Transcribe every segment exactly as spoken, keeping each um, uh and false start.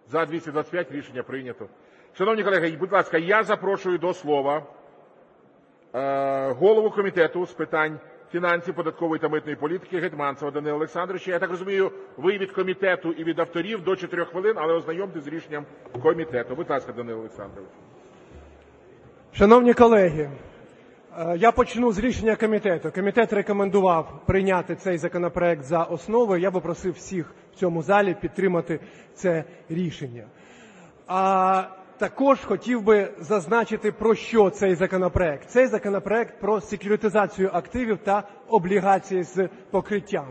За – двісті двадцять п'ять. Рішення прийнято. Шановні колеги, будь ласка, я запрошую до слова голову Комітету з питань фінансів, податкової та митної політики Гетманцева Данила Олександровича. Я так розумію, ви від комітету і від авторів до чотирьох хвилин, але ознайомтесь з рішенням комітету. Будь ласка, Данило Олександрович. Шановні колеги, я почну з рішення комітету. Комітет рекомендував прийняти цей законопроект за основу. Я би просив всіх в цьому залі підтримати це рішення. А також хотів би зазначити, про що цей законопроект. Цей законопроект про секюритизацію активів та облігації з покриттям.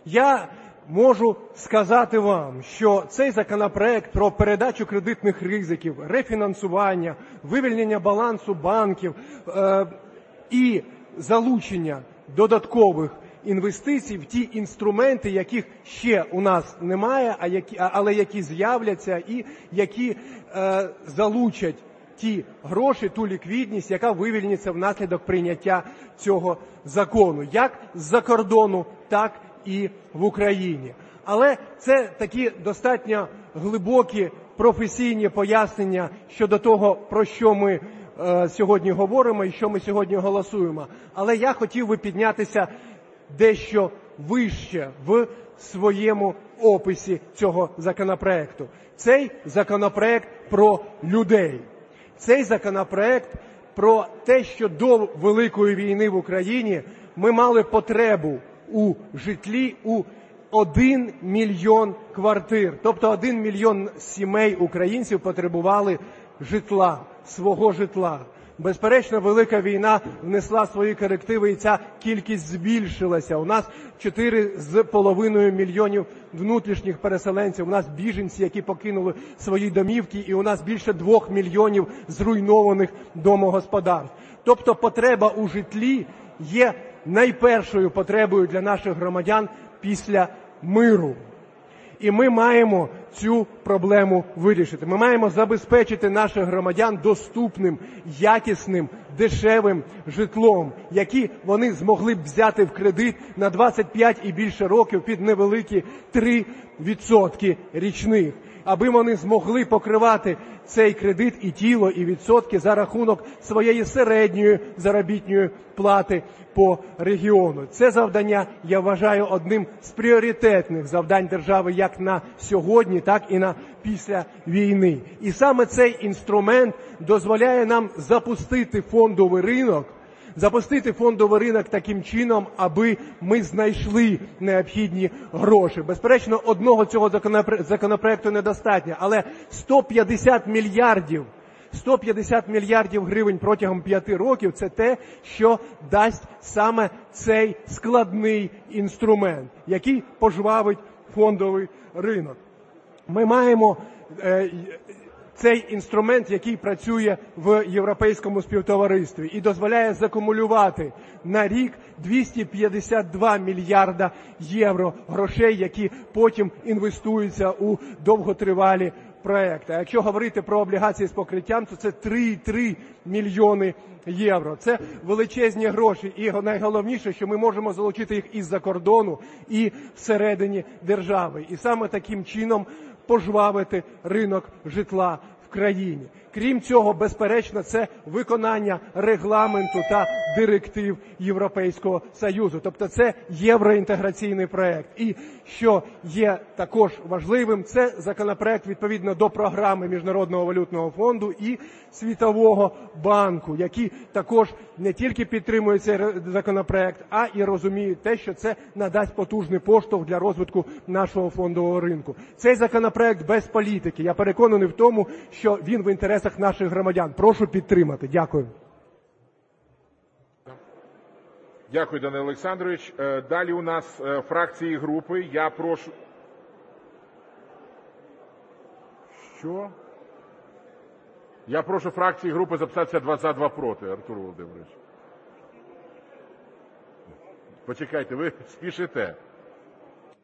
Я можу сказати вам, що цей законопроект про передачу кредитних ризиків, рефінансування, вивільнення балансу банків е- і залучення додаткових інвестицій в ті інструменти, яких ще у нас немає, а які, але які з'являться і які е, залучать ті гроші, ту ліквідність, яка вивільниться внаслідок прийняття цього закону, як з-за кордону, так і в Україні. Але це такі достатньо глибокі професійні пояснення щодо того, про що ми е, сьогодні говоримо і що ми сьогодні голосуємо. Але я хотів би піднятися дещо вище в своєму описі цього законопроекту. Цей законопроект про людей. Цей законопроект про те, що до Великої війни в Україні ми мали потребу у житлі у один мільйон квартир. Тобто один мільйон сімей українців потребували житла, свого житла. Безперечно, Велика війна внесла свої корективи, і ця кількість збільшилася. У нас чотири з половиною мільйонів внутрішніх переселенців, у нас біженці, які покинули свої домівки, і у нас більше двох мільйонів зруйнованих домогосподарств. Тобто потреба у житлі є найпершою потребою для наших громадян після миру. І ми маємо цю проблему вирішити. Ми маємо забезпечити наших громадян доступним, якісним, дешевим житлом, які вони змогли б взяти в кредит на двадцять п'ять і більше років під невеликі три відсотки річних, аби вони змогли покривати цей кредит і тіло, і відсотки за рахунок своєї середньої заробітної плати по регіону. Це завдання, я вважаю, одним з пріоритетних завдань держави як на сьогодні, так і на після війни. І саме цей інструмент дозволяє нам запустити фондовий ринок, запустити фондовий ринок таким чином, аби ми знайшли необхідні гроші. Безперечно, одного цього законопроекту недостатньо, але сто п'ятдесят мільярдів, сто п'ятдесят мільярдів гривень протягом п'яти років – це те, що дасть саме цей складний інструмент, який пожвавить фондовий ринок. Ми маємо е, цей інструмент, який працює в європейському співтоваристві і дозволяє закумулювати на рік двісті п'ятдесят два мільярда євро грошей, які потім інвестуються у довготривалі проекти. А якщо говорити про облігації з покриттям, то це три цілих три мільйони євро. Це величезні гроші. І найголовніше, що ми можемо залучити їх із-за кордону, і всередині держави. І саме таким чином пожвавити ринок житла в країні. Крім цього, безперечно, це виконання регламенту та директив Європейського Союзу. Тобто це євроінтеграційний проект. І що є також важливим, це законопроект відповідно до програми Міжнародного валютного фонду і Світового банку, які також не тільки підтримують цей законопроект, а і розуміють те, що це надасть потужний поштовх для розвитку нашого фондового ринку. Цей законопроект без політики. Я переконаний в тому, що він в інтересах наших громадян. Прошу підтримати. Дякую. Дякую, Данило Олександрович. Далі у нас фракції і групи. Я прошу... Що? Я прошу фракції і групи записатися два за, два проти, Артур Володимирович. Почекайте, ви спішите.